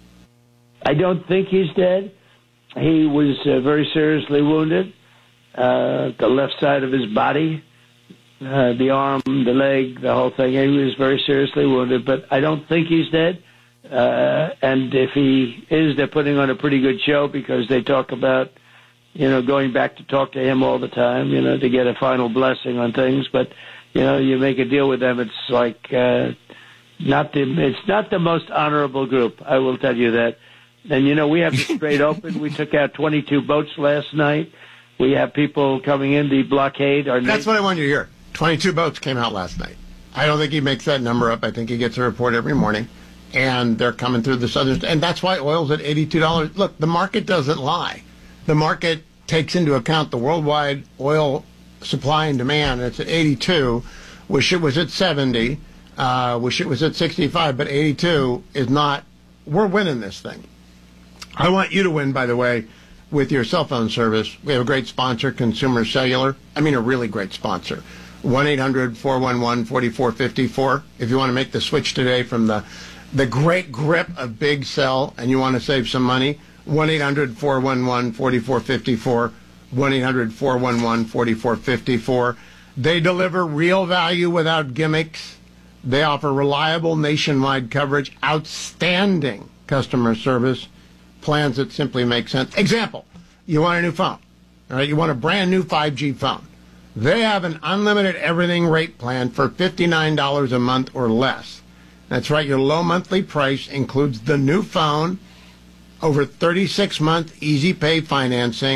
I don't think he's dead. He was uh, very seriously wounded. Uh, the left side of his body, uh, the arm, the leg, the whole thing. He was very seriously wounded, but I don't think he's dead. Uh, and if he is, they're putting on a pretty good show because they talk about, you know, going back to talk to him all the time, you know, to get a final blessing on things. But, you know, you make a deal with them, it's like uh, not the it's not the most honorable group, I will tell you that. And, you know, we have the Strait open. We took out twenty-two boats last night. We have people coming in the blockade. Our That's what I want you to hear. twenty-two boats came out last night. I don't think he makes that number up. I think he gets a report every morning. And they're coming through the southern, and that's why oil's at eighty-two dollars. Look, the market doesn't lie. The market takes into account the worldwide oil supply and demand. It's at eighty-two. Wish it was at seventy. Uh, wish it was at sixty-five, but eighty-two is not. We're winning this thing. I want you to win, by the way, with your cell phone service. We have a great sponsor, Consumer Cellular. I mean, a really great sponsor. one eight hundred, four one one, four four five four. If you want to make the switch today from the the great grip of Big Cell and you want to save some money, one eight hundred, four one one, four four five four, one eight hundred, four one one, four four five four. They deliver real value without gimmicks. They offer reliable nationwide coverage, outstanding customer service, plans that simply make sense. Example, you want a new phone, all right? You want a brand new five G phone. They have an unlimited everything rate plan for fifty-nine dollars a month or less. That's right, your low monthly price includes the new phone, over thirty-six month easy pay financing,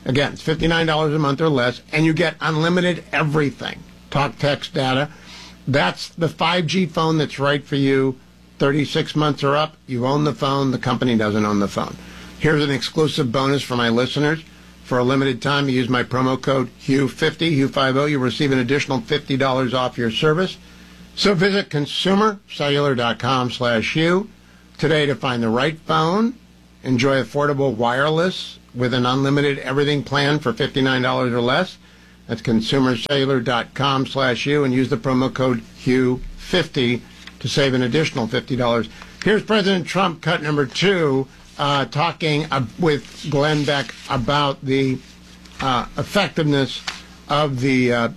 Again, it's fifty-nine dollars a month or less, and you get unlimited everything. Talk, text, data. That's the five G phone that's right for you. thirty-six months or up, you own the phone. The company doesn't own the phone. Here's an exclusive bonus for my listeners. For a limited time, you use my promo code Hugh fifty, Hugh fifty. You'll receive an additional fifty dollars off your service. So visit consumercellular.com slash Hugh today to find the right phone. Enjoy affordable wireless with an unlimited everything plan for fifty-nine dollars or less. That's consumercellular.com slash Hugh and use the promo code Hugh fifty to save an additional fifty dollars. Here's President Trump, cut number two, uh, talking uh, with Glenn Beck about the uh, effectiveness of the uh,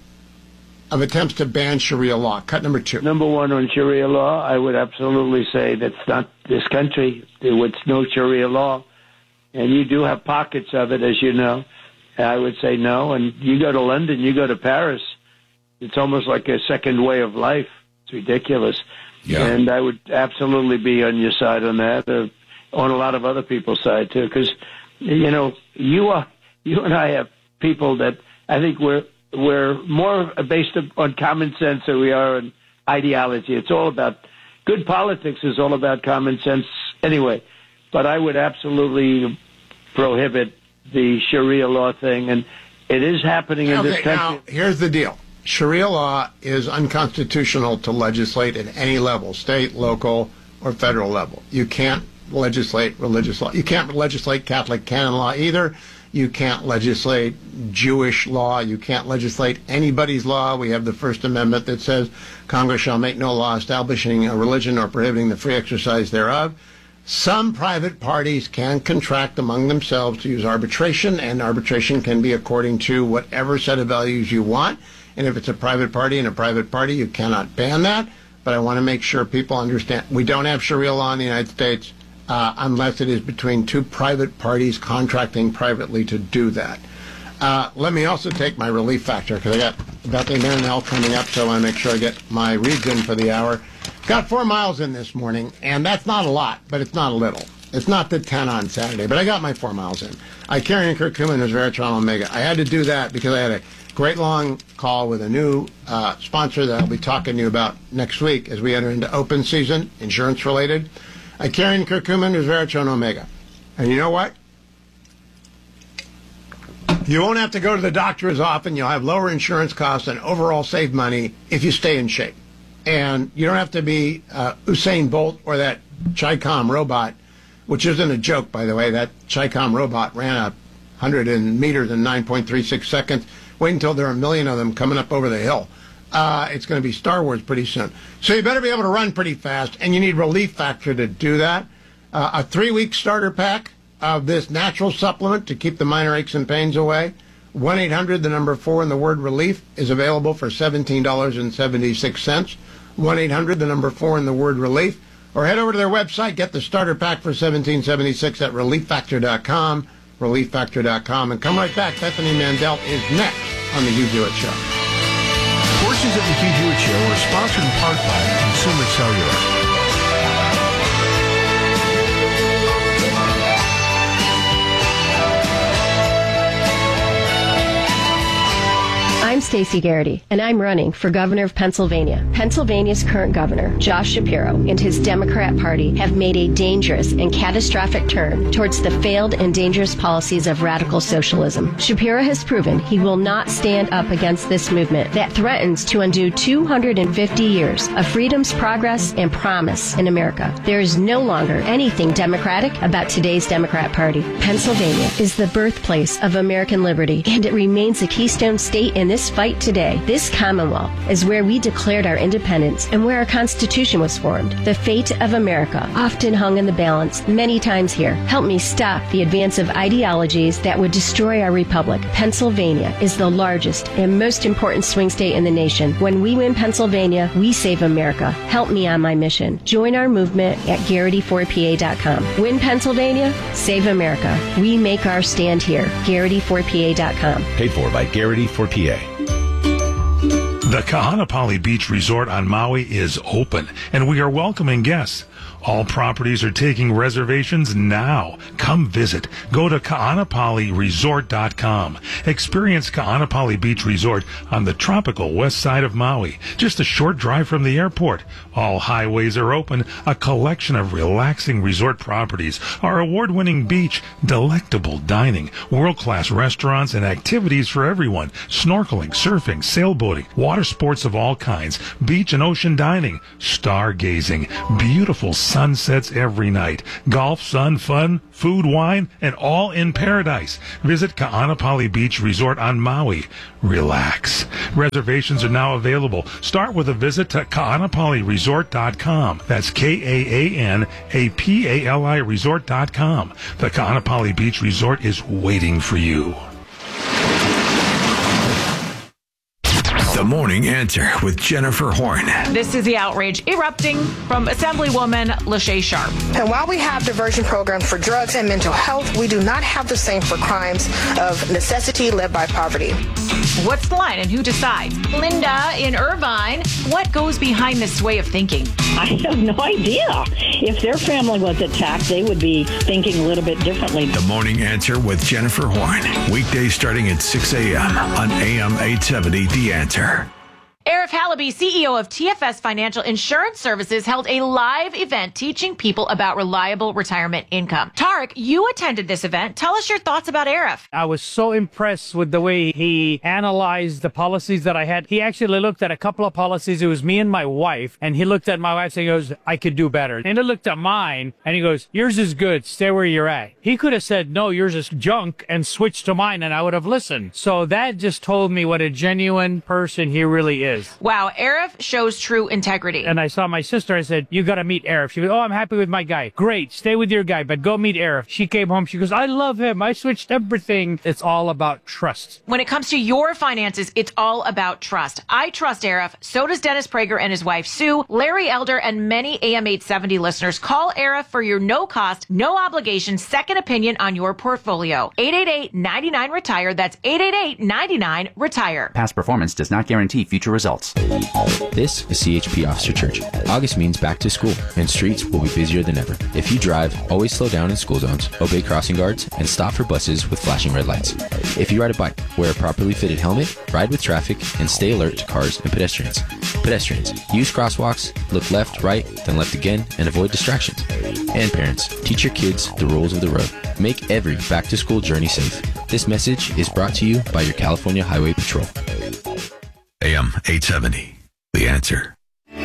of attempts to ban Sharia law. Cut number two. Number one on Sharia law, I would absolutely say that's not this country. There was no Sharia law. And you do have pockets of it, as you know. I would say no. And you go to London, you go to Paris, it's almost like a second way of life. It's ridiculous. Yeah. And I would absolutely be on your side on that, uh, on a lot of other people's side, too. Because, you know, you are, you and I have people that I think we're, we're more based on common sense than we are on ideology. It's all about, good politics is all about common sense anyway. But I would absolutely prohibit the Sharia law thing, and it is happening in okay, this country. Now, here's the deal. Sharia law is unconstitutional to legislate at any level, state, local, or federal level. You can't legislate religious law. You can't legislate Catholic canon law either. You can't legislate Jewish law. You can't legislate anybody's law. We have the First Amendment that says Congress shall make no law establishing a religion or prohibiting the free exercise thereof. Some private parties can contract among themselves to use arbitration, and arbitration can be according to whatever set of values you want. And if it's a private party and a private party, you cannot ban that. But I want to make sure people understand we don't have Sharia law in the United States uh, unless it is between two private parties contracting privately to do that. Uh, let me also take my relief factor because I got Bethany Marinell coming up, so I want to make sure I get my reads in for the hour. Got four miles in this morning, and that's not a lot, but it's not a little. It's not the ten on Saturday, but I got my four miles in. I carry in curcumin as Veritron Omega. I had to do that because I had a great long call with a new uh, sponsor that I'll be talking to you about next week as we enter into open season, insurance related. I carry in curcumin as Veritron Omega. And you know what? You won't have to go to the doctor as often. You'll have lower insurance costs and overall save money if you stay in shape. And you don't have to be uh, Usain Bolt or that Chicom robot, which isn't a joke, by the way. That Chicom robot ran a hundred meters in nine point three six seconds. Wait until there are a million of them coming up over the hill. Uh, it's going to be Star Wars pretty soon. So you better be able to run pretty fast, and you need Relief Factor to do that. Uh, a three-week starter pack of this natural supplement to keep the minor aches and pains away. one eight hundred, the number four, and the word relief is available for seventeen dollars and seventy-six cents. one eight hundred, the number four, and the word relief. Or head over to their website, get the starter pack for seventeen seventy-six at relief factor dot com, relief factor dot com. And come right back. Bethany Mandel is next on the Hugh Hewitt Show. Portions of the Hugh Hewitt Show are sponsored in part by Consumer Cellular. I'm Stacey Garrity, and I'm running for governor of Pennsylvania. Pennsylvania's current governor, Josh Shapiro, and his Democrat Party have made a dangerous and catastrophic turn towards the failed and dangerous policies of radical socialism. Shapiro has proven he will not stand up against this movement that threatens to undo two hundred fifty years of freedom's progress and promise in America. There is no longer anything democratic about today's Democrat Party. Pennsylvania is the birthplace of American liberty, and it remains a keystone state in this fight today. This Commonwealth is where we declared our independence and where our Constitution was formed. The fate of America often hung in the balance many times here. Help me stop the advance of ideologies that would destroy our republic. Pennsylvania is the largest and most important swing state in the nation. When we win Pennsylvania, we save America. Help me on my mission. Join our movement at Garrity four P A dot com. Win Pennsylvania, save America. We make our stand here. Garrity four P A dot com. Paid for by Garrity four P A. The Kahanapali Beach Resort on Maui is open, and we are welcoming guests. All properties are taking reservations now. Come visit. Go to Ka'anapali Resort dot com. Experience Ka'anapali Beach Resort on the tropical west side of Maui, just a short drive from the airport. All highways are open, a collection of relaxing resort properties, our award-winning beach, delectable dining, world-class restaurants, and activities for everyone. Snorkeling, surfing, sailboating, water sports of all kinds, beach and ocean dining, stargazing, beautiful sunsets every night, golf, sun, fun, food, wine, and all in paradise. Visit Ka'anapali Beach Resort on Maui. Relax. Reservations are now available. Start with a visit to Ka'anapali Resort dot com. That's K A A N A P A L I Resort dot com. The Ka'anapali Beach Resort is waiting for you. The Morning Answer with Jennifer Horn. This is the outrage erupting from Assemblywoman Lachey Sharp. And while we have diversion programs for drugs and mental health, we do not have the same for crimes of necessity led by poverty. What's the line and who decides? Linda in Irvine, what goes behind this way of thinking? I have no idea. If their family was attacked, they would be thinking a little bit differently. The Morning Answer with Jennifer Horn. Weekdays starting at six a.m. on A M eight seventy, The Answer. Arif Halaby, C E O of T F S Financial Insurance Services, held a live event teaching people about reliable retirement income. Tarek, you attended this event. Tell us your thoughts about Arif. I was so impressed with the way he analyzed the policies that I had. He actually looked at a couple of policies. It was me and my wife, and he looked at my wife and he goes, I could do better. And he looked at mine, and he goes, yours is good. Stay where you're at. He could have said, no, yours is junk, and switched to mine, and I would have listened. So that just told me what a genuine person he really is. Wow, Arif shows true integrity. And I saw my sister, I said, you got to meet Arif. She goes, oh, I'm happy with my guy. Great, stay with your guy, but go meet Arif. She came home, she goes, I love him. I switched everything. It's all about trust. When it comes to your finances, it's all about trust. I trust Arif. So does Dennis Prager and his wife, Sue, Larry Elder, and many A M eight seventy listeners. Call Arif for your no-cost, no-obligation second opinion on your portfolio. eight eight eight, nine nine, retire. That's eight eight eight, nine nine, retire. Past performance does not guarantee future results. This is C H P Officer Church. August means back to school, and streets will be busier than ever. If you drive, always slow down in school zones, obey crossing guards, and stop for buses with flashing red lights. If you ride a bike, wear a properly fitted helmet, ride with traffic, and stay alert to cars and pedestrians. Pedestrians, use crosswalks, look left, right, then left again, and avoid distractions. And parents, teach your kids the rules of the road. Make every back-to-school journey safe. This message is brought to you by your California Highway Patrol. A M eight seventy, The Answer.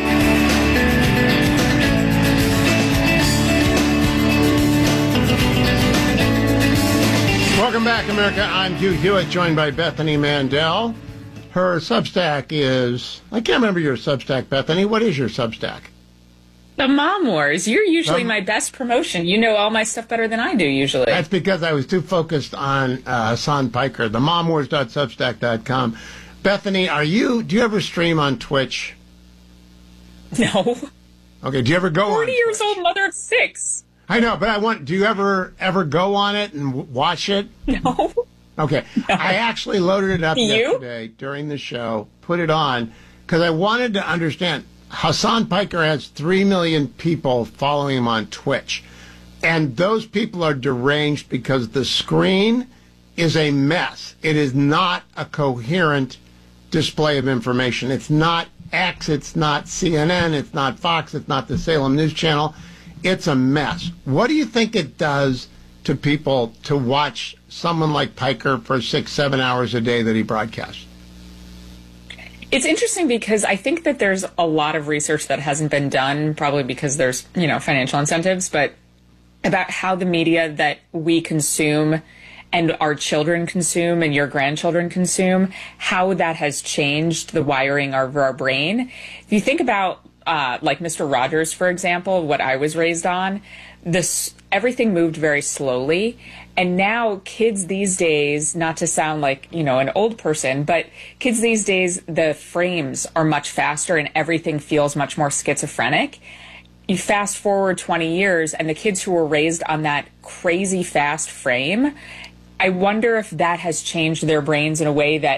Welcome back, America. I'm Hugh Hewitt, joined by Bethany Mandel. Her Substack is... I can't remember your Substack, Bethany. What is your Substack? The Mom Wars. You're usually Um, my best promotion. You know all my stuff better than I do, usually. That's because I was too focused on uh, Hassan Piker. the mom wars dot substack dot com. Bethany, are you... Do you ever stream on Twitch? No. Okay, do you ever go on... forty years old mother of six. I know, but I want... Do you ever ever go on it and w- watch it? No. Okay. No. I actually loaded it up You? yesterday during the show, put it on, because I wanted to understand. Hassan Piker has three million people following him on Twitch. And those people are deranged because the screen is a mess. It is not a coherent display of information. It's not X, it's not C N N, it's not Fox, it's not the Salem News Channel. It's a mess. What do you think it does to people to watch someone like Piker for six, seven hours a day that he broadcasts? It's interesting because I think that there's a lot of research that hasn't been done, probably because there's, you know, financial incentives, but about how the media that we consume and our children consume and your grandchildren consume, how that has changed the wiring of our brain. If you think about uh, like Mister Rogers, for example, what I was raised on, this everything moved very slowly. And now kids these days, not to sound like, you know, an old person, but kids these days, the frames are much faster and everything feels much more schizophrenic. You fast forward twenty years and the kids who were raised on that crazy fast frame, I wonder if that has changed their brains in a way that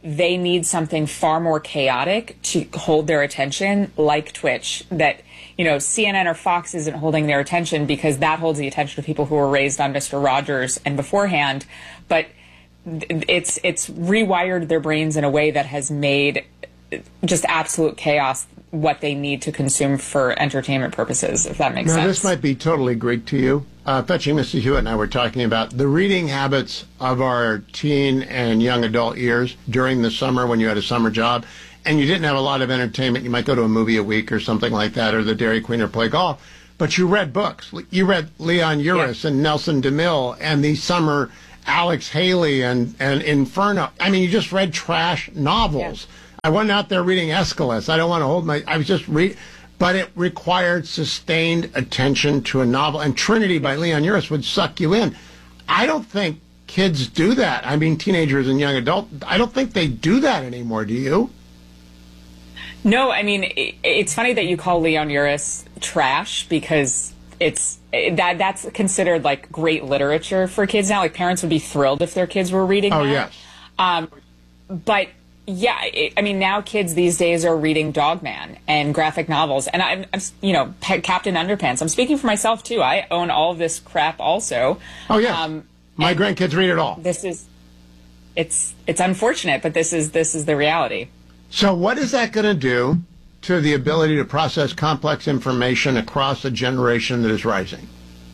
they need something far more chaotic to hold their attention, like Twitch, that, you know, C N N or Fox isn't holding their attention because that holds the attention of people who were raised on Mister Rogers and beforehand. But it's it's rewired their brains in a way that has made just absolute chaos what they need to consume for entertainment purposes, if that makes now, sense. Now, this might be totally Greek to you. Uh, Fetching Missus Hewitt and I were talking about the reading habits of our teen and young adult years during the summer when you had a summer job and you didn't have a lot of entertainment. You might go to a movie a week or something like that, or the Dairy Queen, or play golf. But you read books. You read Leon Uris yeah. and Nelson DeMille and the summer Alex Haley and, and Inferno. I mean, you just read trash novels. Yeah. I wasn't out there reading Aeschylus. I don't want to hold my... I was just read, but it required sustained attention to a novel. And Trinity by Leon Uris would suck you in. I don't think kids do that. I mean, teenagers and young adults. I don't think they do that anymore. Do you? No, I mean, it, it's funny that you call Leon Uris trash because it's that that's considered like great literature for kids now. Like parents would be thrilled if their kids were reading. Oh that. yes, um, but. Yeah, it, I mean, now kids these days are reading Dogman and graphic novels. And I'm, I'm, you know, Captain Underpants. I'm speaking for myself, too. I own all of this crap also. Oh, yeah. Um, My grandkids read it all. This is, it's it's unfortunate, but this is this is the reality. So what is that going to do to the ability to process complex information across a generation that is rising?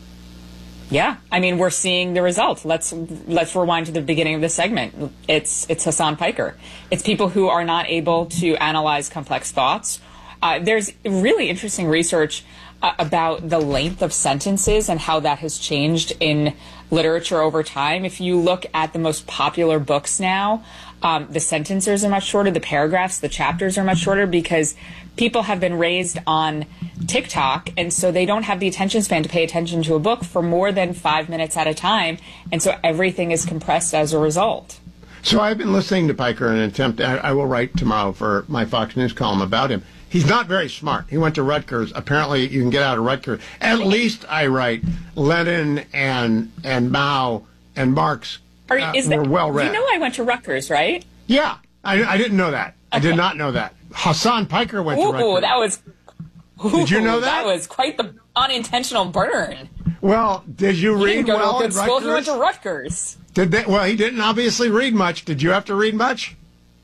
Yeah, I mean, we're seeing the results. Let's let's rewind to the beginning of this segment. It's it's Hasan Piker. It's people who are not able to analyze complex thoughts. Uh, there's really interesting research uh, about the length of sentences and how that has changed in literature over time. If you look at the most popular books now, um, the sentences are much shorter, the paragraphs, the chapters are much shorter because people have been raised on TikTok, and so they don't have the attention span to pay attention to a book for more than five minutes at a time, and so everything is compressed as a result. So I've been listening to Piker in an attempt, I, I will write tomorrow for my Fox News column about him. He's not very smart. He went to Rutgers. Apparently you can get out of Rutgers. At least I write Lenin and and Mao and Marx Are, uh, is were that, well read. You know I went to Rutgers, right? Yeah, I, I didn't know that. Okay. I did not know that. Hasan Piker went Ooh, to Rutgers. that was... Ooh, did you know that? That was quite the unintentional burn. Well, did you he read didn't go well to a good at school. Rutgers? He went to Rutgers. Did they? Well, he didn't obviously read much. Did you have to read much?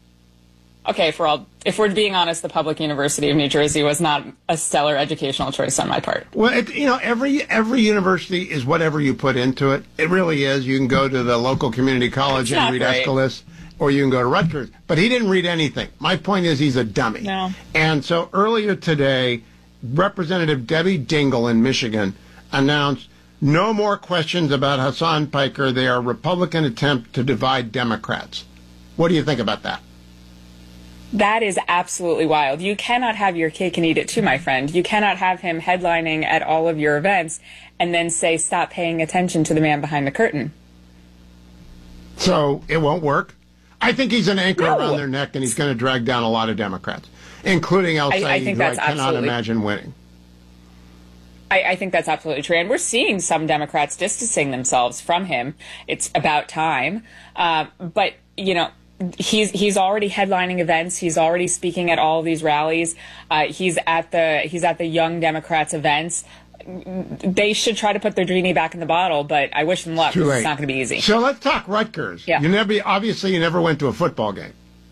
Okay, for all, if we're being honest, the Public University of New Jersey was not a stellar educational choice on my part. Well, it, you know, every every university is whatever you put into it. It really is. You can go to the local community college it's and read right. Aeschylus, or you can go to Rutgers. But he didn't read anything. My point is he's a dummy. No. And so earlier today, Representative Debbie Dingell in Michigan announced no more questions about Hasan Piker. They are a Republican attempt to divide Democrats. What do you think about that? That is absolutely wild. You cannot have your cake and eat it too, my friend. You cannot have him headlining at all of your events and then say, stop paying attention to the man behind the curtain. So it won't work? I think he's an anchor No. around their neck, and he's going to drag down a lot of Democrats, including El Said, I- I think who I that's cannot absolutely- imagine winning. I, I think that's absolutely true. And we're seeing some Democrats distancing themselves from him. It's about time. Uh, but, you know, he's he's already headlining events. He's already speaking at all of these rallies. Uh, he's at the he's at the Young Democrats events. They should try to put their genie back in the bottle, but I wish them luck. Too late. It's not going to be easy. So let's talk Rutgers. Yeah. You never, obviously, you never went to a football game.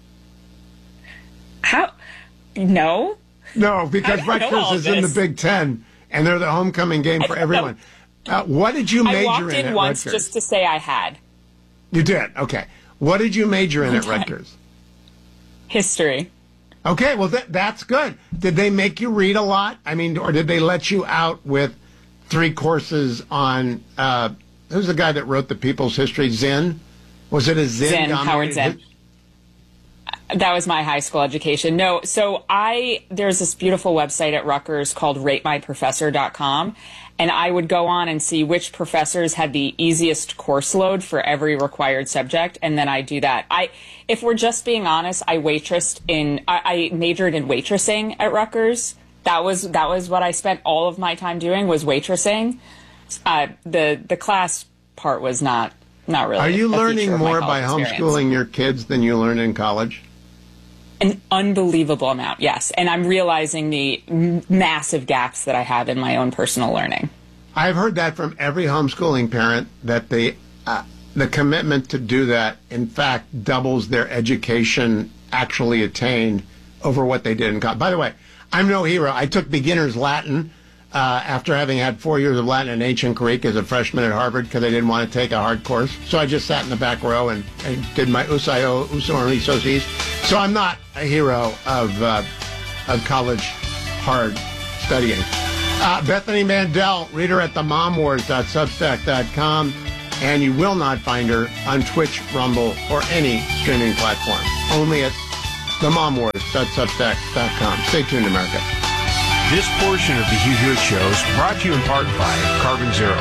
How? No. No, because I don't know all Rutgers is in the this. Big Ten, and they're the homecoming game for everyone. Uh, what did you major I walked in in at once Rutgers? just to say I had. You did? Okay. What did you major in at Okay. Rutgers? History. Okay, well, that, that's good. Did they make you read a lot? I mean, or did they let you out with three courses on, uh, who's the guy that wrote the People's History? Zinn? Was it a Zinn? Zinn, dominated Howard Zinn. his- That was my high school education. No, so I there's this beautiful website at Rutgers called rate my professor dot com, and I would go on and see which professors had the easiest course load for every required subject, and then I do that. I, if we're just being honest, I waitressed in I, I majored in waitressing at Rutgers. That was that was what I spent all of my time doing was waitressing. Uh, the the class part was not. not really. Are you a learning feature of my more by college experience. homeschooling your kids than you learned in college? An unbelievable amount, yes. And I'm realizing the m- massive gaps that I have in my own personal learning. I've heard that from every homeschooling parent, that the uh, the commitment to do that, in fact, doubles their education actually attained over what they did in college. By the way, I'm no hero. I took beginner's Latin uh, after having had four years of Latin and ancient Greek as a freshman at Harvard because I didn't want to take a hard course. So I just sat in the back row and, and did my usayo, usorni sosis. So I'm not a hero of, uh, of college hard studying. Uh, Bethany Mandel, reader at the mom wars dot substack dot com, and you will not find her on Twitch, Rumble, or any streaming platform. Only at the mom wars dot substack dot com. Stay tuned, America. This portion of the Hugh Hewitt Show is brought to you in part by Carbon Zero.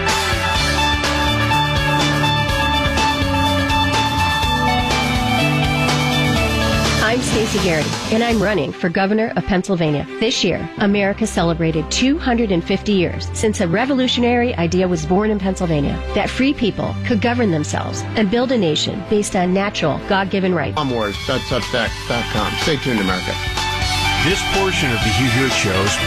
I'm Stacey Garrity, and I'm running for governor of Pennsylvania. This year, America celebrated two hundred fifty years since a revolutionary idea was born in Pennsylvania, that free people could govern themselves and build a nation based on natural, God-given rights. mom wars dot substack dot com. Stay tuned, America. This portion of the Hugh Hewitt Show is